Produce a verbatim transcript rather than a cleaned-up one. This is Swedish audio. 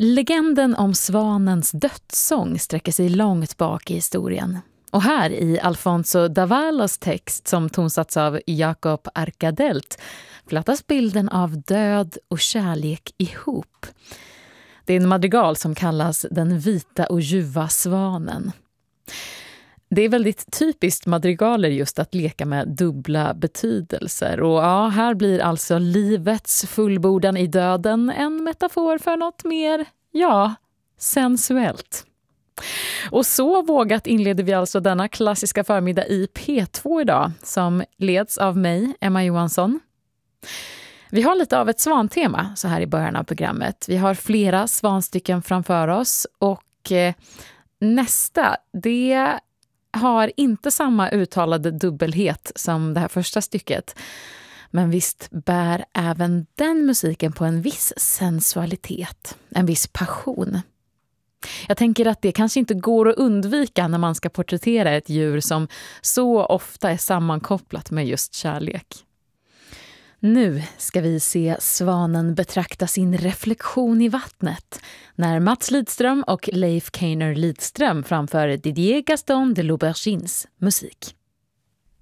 Legenden om svanens dödssång sträcker sig långt bak i historien. Och här i Alfonso Davalos text som tonsatts av Jacob Arcadelt flätas bilden av död och kärlek ihop. Det är en madrigal som kallas Den vita och ljuva svanen. Det är väldigt typiskt madrigaler just att leka med dubbla betydelser. Och ja, här blir alltså livets fullbordan i döden en metafor för något mer, ja, sensuellt. Och så vågat inleder vi alltså denna klassiska förmiddag i P två idag som leds av mig, Emma Johansson. Vi har lite av ett svantema så här i början av programmet. Vi har flera svanstycken framför oss och eh, nästa, det har inte samma uttalade dubbelhet som det här första stycket. Men visst bär även den musiken på en viss sensualitet, en viss passion. Jag tänker att det kanske inte går att undvika när man ska porträttera ett djur som så ofta är sammankopplat med just kärlek. Nu ska vi se svanen betrakta sin reflektion i vattnet när Mats Lidström och Leif Keiner Lidström framför Didier Gaston de l'Aubergines musik.